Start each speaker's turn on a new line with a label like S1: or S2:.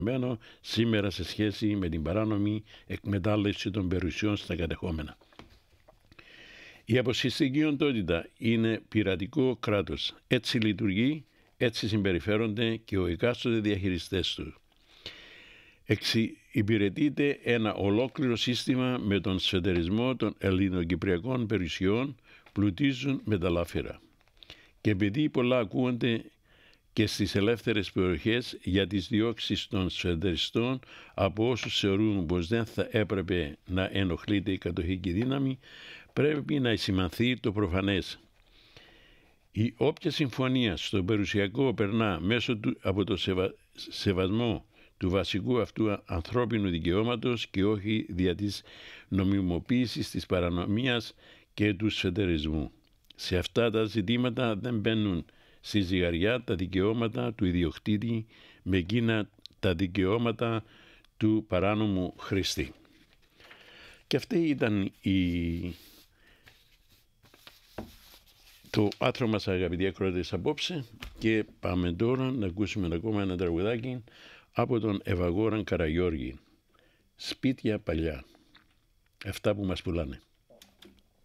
S1: σήμερα σε σχέση με την παράνομη εκμετάλλευση των περιουσιών στα κατεχόμενα. Η αποσχιστική οντότητα είναι πειρατικό κράτος. Έτσι λειτουργεί, έτσι συμπεριφέρονται και ο εκάστοτε διαχειριστές του. Υπηρετείται ένα ολόκληρο σύστημα με τον σφετερισμό των ελληνοκυπριακών περιουσιών πλουτίζουν με τα λάφυρα. Και επειδή πολλά ακούγονται και στις ελεύθερες περιοχές για τις διώξεις των σφετεριστών από όσους θεωρούν πως δεν θα έπρεπε να ενοχλείται η κατοχική δύναμη, πρέπει να σημανθεί το προφανές. Η όποια συμφωνία στο περιουσιακό περνά μέσω από το σεβασμό του βασικού αυτού ανθρώπινου δικαιώματος και όχι δια της νομιμοποίησης της παρανομίας και του σφετερισμού. Σε αυτά τα ζητήματα δεν μπαίνουν στη ζυγαριά τα δικαιώματα του ιδιοκτήτη με εκείνα τα δικαιώματα του παράνομου χρηστή. Και αυτή ήταν το άθρο μας, αγαπητοί ακροατές, απόψε, και πάμε τώρα να ακούσουμε ακόμα ένα τραγουδάκι από τον Ευαγόραν Καραγιώργη. Σπίτια παλιά, αυτά που μας πουλάνε.